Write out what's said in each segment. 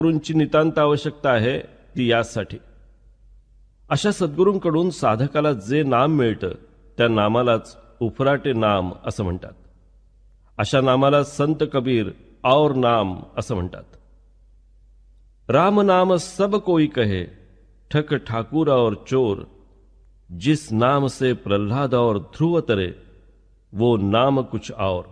सद्गुरूंची नितांत आवश्यकता आहे ती यासाठी. अशा सद्गुरूंकडून साधकाला जे नाम मिळतं त्या नामालाच उफराटे नाम असं म्हणतात. अशा नामाला संत कबीर और नाम असं म्हणतात. राम नाम सब कोई कहे, ठक ठाकुर और चोर, जिस नाम से प्रल्हाद और ध्रुव तरे, वो नाम कुछ और.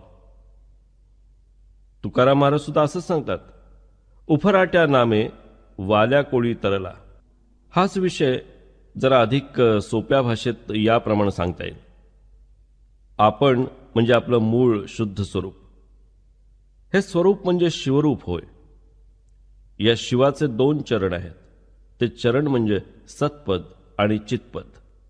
तुकाराम महाराज सुद्धा असंच सांगतात, उफराट्या नामे वाल्या कोळी तरला. हाच विषय जरा अधिक सोप्या भाषेत याप्रमाणे सांगता येईल. आपण म्हणजे आपलं मूळ शुद्ध स्वरूप. हे स्वरूप म्हणजे शिवरूप होय. या शिवाचे दोन चरण आहेत. ते चरण म्हणजे सत्पद आणि चित्पद.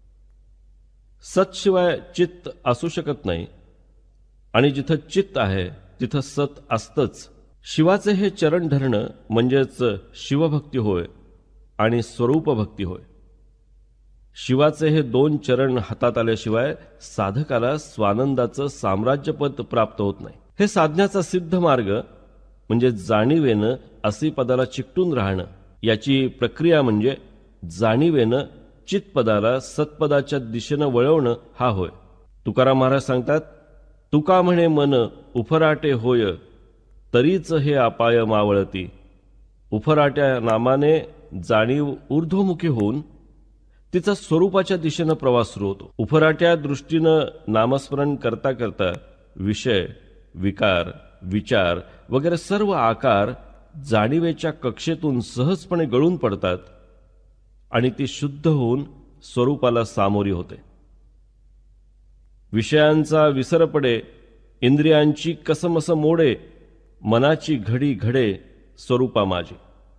सतशिवाय चित्त असू शकत नाही आणि जिथं चित्त आहे तिथं सत असतंच. शिवाचे हे चरण धरणं म्हणजेच शिवभक्ती होय आणि स्वरूपभक्ती होय. शिवाचे हे दोन चरण हातात आल्याशिवाय साधकाला स्वानंदाचं साम्राज्यपद प्राप्त होत नाही. हे साधण्याचा सिद्ध मार्ग म्हणजे जाणीवेनं असीपदाला चिकटून राहणं. याची प्रक्रिया म्हणजे जाणीवेनं चित्पदाला सत्पदाच्या दिशेनं वळवणं हा होय. तुकाराम महाराज सांगतात, तुका म्हणे मन उफराटे होय, तरीच हे अपाय मावळती. उफराट्या नामाने जाणीव ऊर्ध्वमुखी होऊन तिचा स्वरूपाच्या दिशेनं प्रवास सुरू होतो. उफराट्या दृष्टीनं नामस्मरण करता करता विषय, विकार, विचार वगैरे सर्व आकार जाणीवेच्या कक्षेतून सहजपणे गळून पडतात आणि ती शुद्ध होऊन स्वरूपाला सामोरी होते. विषयांचा विसर पडे, इंद्रियांची कसमस मोडे, मनाची घडी घडे स्वरूपा माझी.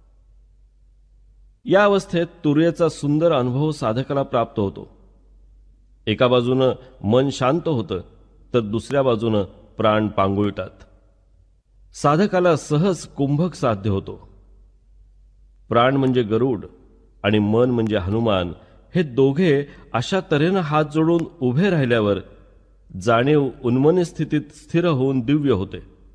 या अवस्थेत तुर्येचा सुंदर अनुभव साधकाला प्राप्त होतो. एका बाजूनं मन शांत होतं तर दुसऱ्या बाजूनं प्राण पांगुळतात. साधकाला सहज कुंभक साध्य होतो. प्राण म्हणजे गरुड आणि मन म्हणजे हनुमान, हे दोघे अशा तऱ्हेनं हात जोडून उभे राहिल्यावर जाणीव उन्मनी स्थितीत स्थिर होऊन दिव्य होते.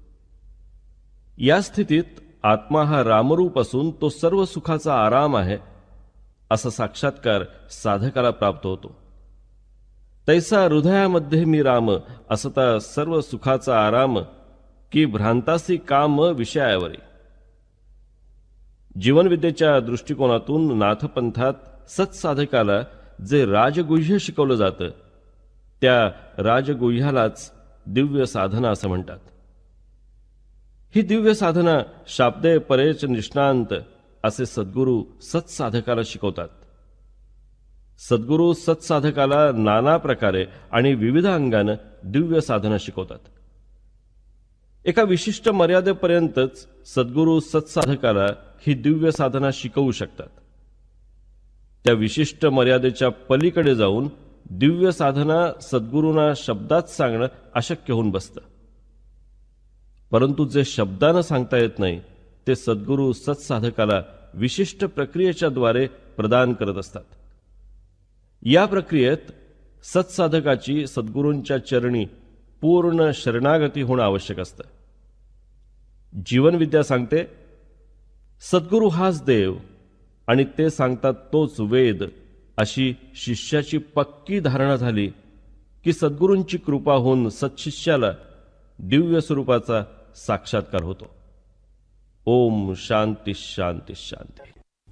या स्थितीत आत्मा हा रामरूप असून तो सर्व सुखाचा आराम आहे असा साक्षात्कार साधकाला प्राप्त होतो. तैसा हृदयामध्ये मी राम असता सर्व सुखाचा आराम, की भ्रांतासी काम विषयावरी. जीवनविद्येच्या दृष्टिकोनातून नाथपंथात सत्साधकाला जे राजगुह्य शिकवलं जातं त्या राजगुह्यालाच दिव्य साधना असं म्हणतात. ही दिव्य साधना शाब्दे परेच निष्णांत असे सद्गुरू सत्साधकाला शिकवतात. सद्गुरू सत्साधकाला नाना प्रकारे आणि विविध अंगानं दिव्य साधना शिकवतात. एका विशिष्ट मर्यादेपर्यंतच सद्गुरू सत्साधकाला ही दिव्य साधना शिकवू शकतात. त्या विशिष्ट मर्यादेच्या पलीकडे जाऊन दिव्य साधना सद्गुरूंना शब्दात सांगणं अशक्य होऊन बसतं. परंतु जे शब्दानं सांगता येत नाही ते सद्गुरू सत्साधकाला विशिष्ट प्रक्रियेच्या द्वारे प्रदान करत असतात. या प्रक्रियेत सत्साधकाची सद्गुरूंच्या चरणी पूर्ण शरणागती होणं आवश्यक असतं. जीवनविद्या सांगते, सद्गुरू हाच देव आणि ते सांगतात तोच वेद, अशी शिष्याची पक्की धारणा झाली की सद्गुरूंची कृपा होऊन सत्शिष्याला दिव्य स्वरूपाचा साक्षात्कार होतो. ओम शांती शांती शांती.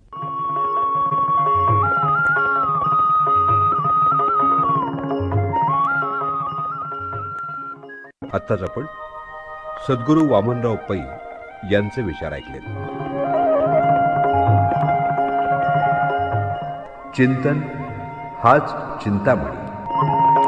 आत्ताच आपण सद्गुरू वामनराव पै यांचे विचार ऐकले. चिंतन हाच चिंतामणी.